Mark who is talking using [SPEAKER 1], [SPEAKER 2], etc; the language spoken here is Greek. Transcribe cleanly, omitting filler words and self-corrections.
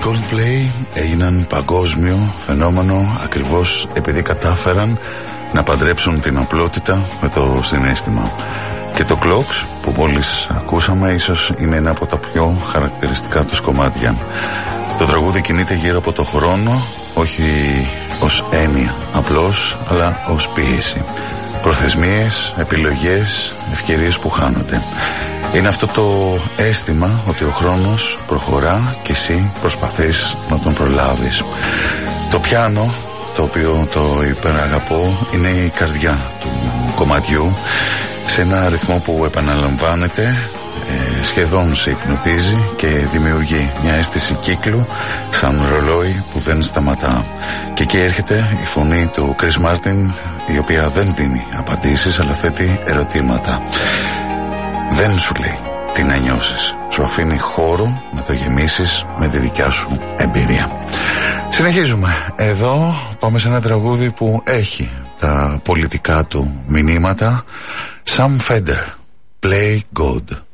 [SPEAKER 1] Coldplay έγιναν παγκόσμιο φαινόμενο ακριβώς επειδή κατάφεραν να παντρέψουν την απλότητα με το συναίσθημα. Και το Clocks που μόλις ακούσαμε ίσως είναι ένα από τα πιο χαρακτηριστικά τους κομμάτια. Το τραγούδι κινείται γύρω από το χρόνο, όχι ως έννοια απλώς, αλλά ως ποίηση. Προθεσμίες, επιλογές, ευκαιρίες που χάνονται. Είναι αυτό το αίσθημα ότι ο χρόνος προχωρά και εσύ προσπαθείς να τον προλάβεις. Το πιάνο, το οποίο το υπεραγαπώ, είναι η καρδιά του κομματιού, σε ένα ρυθμό που επαναλαμβάνεται, σχεδόν σε υπνοτίζει και δημιουργεί μια αίσθηση κύκλου σαν ρολόι που δεν σταματά. Και εκεί έρχεται η φωνή του Chris Martin, η οποία δεν δίνει απαντήσεις αλλά θέτει ερωτήματα. Δεν σου λέει τι να νιώσεις, σου αφήνει χώρο να το γεμίσεις με τη δικιά σου εμπειρία. Συνεχίζουμε. Εδώ πάμε σε ένα τραγούδι που έχει τα πολιτικά του μηνύματα. Sam Fender, Play God.